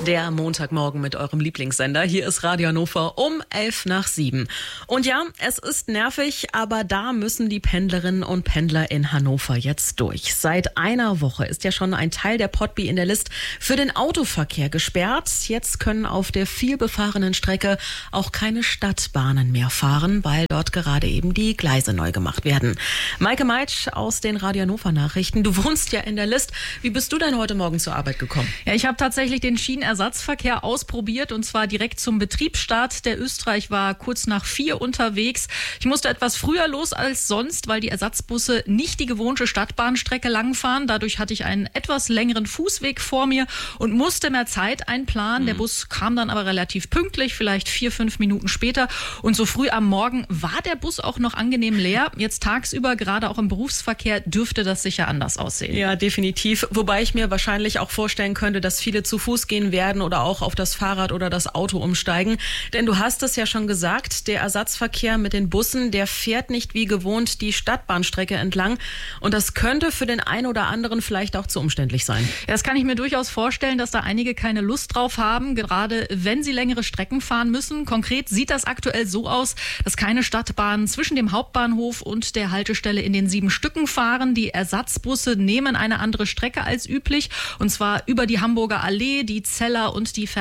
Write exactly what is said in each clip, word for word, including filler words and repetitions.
Der Montagmorgen mit eurem Lieblingssender. Hier ist Radio Hannover um elf nach sieben. Und ja, es ist nervig, aber da müssen die Pendlerinnen und Pendler in Hannover jetzt durch. Seit einer Woche ist ja schon ein Teil der Potby in der List für den Autoverkehr gesperrt. Jetzt können auf der vielbefahrenen Strecke auch keine Stadtbahnen mehr fahren, weil dort gerade eben die Gleise neu gemacht werden. Maike Meitsch aus den Radio Hannover Nachrichten. Du wohnst ja in der List. Wie bist du denn heute Morgen zur Arbeit gekommen? Ja, ich habe tatsächlich den Schienenersatzverkehr ausprobiert und zwar direkt zum Betriebsstart. Der Österreich war kurz nach vier unterwegs. Ich musste etwas früher los als sonst, weil die Ersatzbusse nicht die gewohnte Stadtbahnstrecke langfahren. Dadurch hatte ich einen etwas längeren Fußweg vor mir und musste mehr Zeit einplanen. Mhm. Der Bus kam dann aber relativ pünktlich, vielleicht vier, fünf Minuten später. Und so früh am Morgen war der Bus auch noch angenehm leer. Jetzt tagsüber, gerade auch im Berufsverkehr, dürfte das sicher anders aussehen. Ja, definitiv. Wobei ich mir wahrscheinlich auch vorstellen könnte, dass viele zu Fuß gehen werden oder auch auf das Fahrrad oder das Auto umsteigen. Denn du hast es ja schon gesagt, der Ersatzverkehr mit den Bussen, der fährt nicht wie gewohnt die Stadtbahnstrecke entlang. Und das könnte für den einen oder anderen vielleicht auch zu umständlich sein. Ja, das kann ich mir durchaus vorstellen, dass da einige keine Lust drauf haben, gerade wenn sie längere Strecken fahren müssen. Konkret sieht das aktuell so aus, dass keine Stadtbahnen zwischen dem Hauptbahnhof und der Haltestelle in den sieben Stücken fahren. Die Ersatzbusse nehmen eine andere Strecke als üblich, und zwar über die Hamburger Allee, die Zeller und die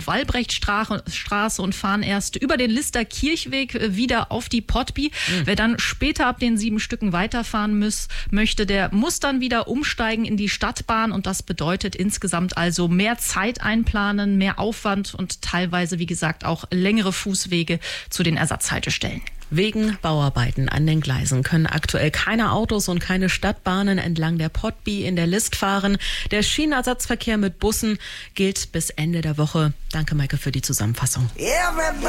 Ferdinand-Walbrecht-Straße und fahren erst über den Lister Kirchweg wieder auf die Potby. Mhm. Wer dann später ab den sieben Stücken weiterfahren muss, möchte, der muss dann wieder umsteigen in die Stadtbahn, und das bedeutet insgesamt also mehr Zeit einplanen, mehr Aufwand und teilweise, wie gesagt, auch längere Fußwege zu den Ersatzhaltestellen. Wegen Bauarbeiten an den Gleisen können aktuell keine Autos und keine Stadtbahnen entlang der Potby in der List fahren. Der Schienenersatzverkehr mit Bussen gilt bis Ende der Woche. Danke, Maike, für die Zusammenfassung.